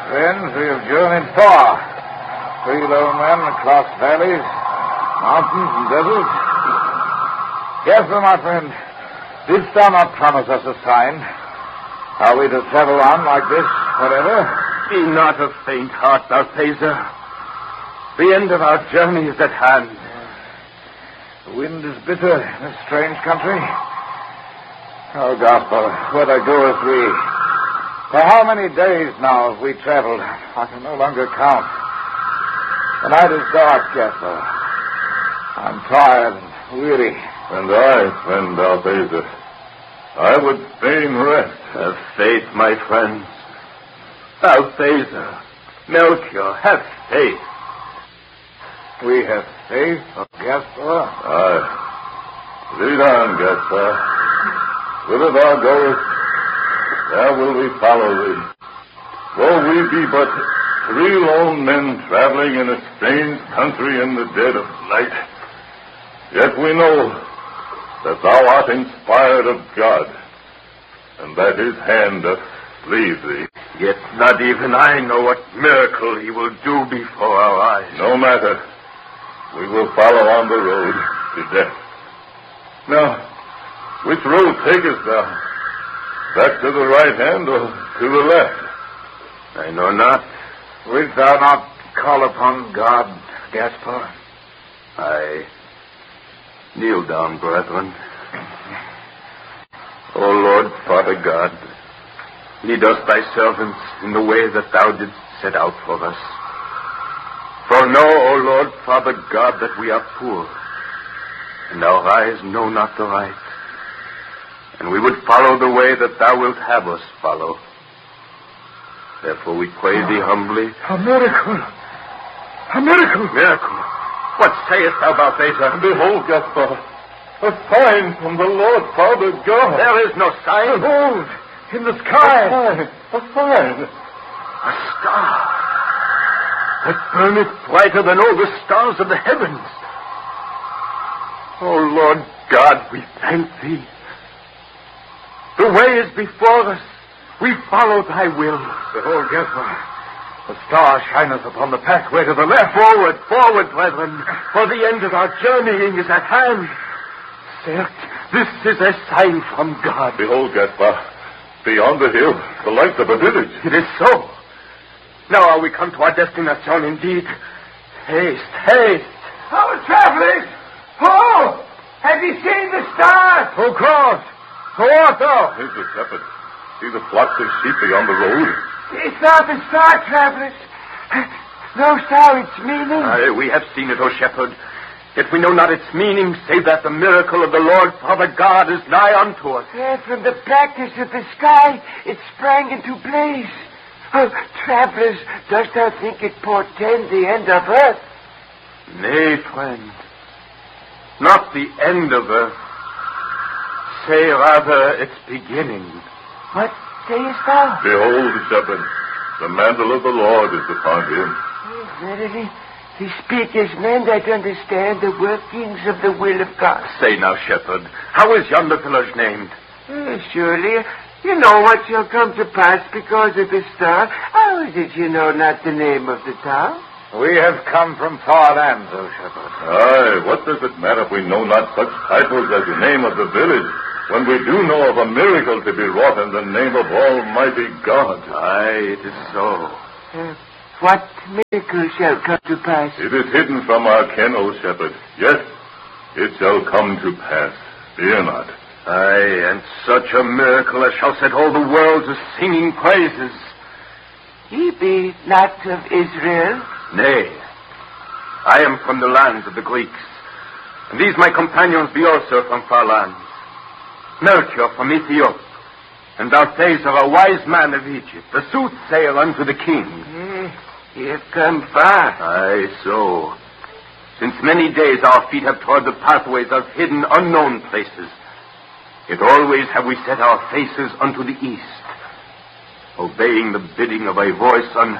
Friends, we have journeyed far. 3 lone men across valleys, mountains, and deserts. Gaspar, my friend, didst thou not promise us a sign? Are we to travel on like this forever? Be not of faint heart, Balthazar. The end of our journey is at hand. The wind is bitter in this strange country. Oh, Gaspar, whither goeth we? For how many days now have we traveled? I can no longer count. The night is dark, Gaspar. I'm tired and weary. And I, friend Balthazar, I would fain rest. Have faith, my friends. Balthazar, Melchior, have faith. We have faith, Gaspar. Aye. Lead on, Gaspar. Whither thou goest, there will we follow thee. Though we be but 3 lone men traveling in a strange country in the dead of night, yet we know that thou art inspired of God, and that his hand doth lead thee. Yet not even I know what miracle he will do before our eyes. No matter. We will follow on the road to death. Now, which road takest thou? Back to the right hand or to the left? I know not. Wilt thou not call upon God, Gaspar? I kneel down, brethren. O Lord, Father God, lead us thy servants in the way that thou didst set out for us. For know, O Lord, Father God, that we are poor, and our eyes know not the right. And we would follow the way that thou wilt have us follow. Therefore we pray thee humbly. A miracle! A miracle! Miracle! What sayest thou, Balthazar? Behold, Gaspar, a sign from the Lord Father God. There is no sign. Behold, in the sky. A sign. A star that burneth brighter than all the stars of the heavens. O Lord God, we thank thee. The way is before us. We follow thy will. Behold, Gaspar, the star shineth upon the pathway to the left. Forward, forward, brethren, for the end of our journeying is at hand. Cert, this is a sign from God. Behold, Gaspar, beyond the hill, the lights of a village. It is so. Now are we come to our destination indeed. Haste, haste. Oh, travelers! Oh! Have you seen the stars? Who calls? Who art thou? Here's the shepherd. See the flocks of sheep beyond the road? It's not the star, travelers. No star, its meaning. Aye, we have seen it, O shepherd. Yet we know not its meaning, save that the miracle of the Lord Father God is nigh unto us. Yeah, from the blackness of the sky, it sprang into blaze. Oh, travelers, dost thou think it portend the end of earth? Nay, friend. Not the end of earth. Say rather its beginning. What sayest thou? Behold, shepherd, the mantle of the Lord is upon him. Oh, verily, he speak as men that understand the workings of the will of God. Say now, shepherd, how is yonder village named? Surely, you know what shall come to pass because of the star. How is it you know not the name of the town? We have come from far lands, O shepherd. Aye, what does it matter if we know not such titles as the name of the village, when we do know of a miracle to be wrought in the name of Almighty God? Aye, it is so. What miracle shall come to pass? It is hidden from our ken, O shepherd. Yes, it shall come to pass. Fear not. Aye, and such a miracle as shall set all the world to singing praises. Ye be not of Israel? Nay, I am from the lands of the Greeks, and these my companions be also from far lands. Melchior from Ethiopia, and Balthazar, a wise man of Egypt, a soothsayer unto the king. Ye have come far. Aye, so. Since many days our feet have trod the pathways of hidden, unknown places, yet always have we set our faces unto the east, obeying the bidding of a voice unheard.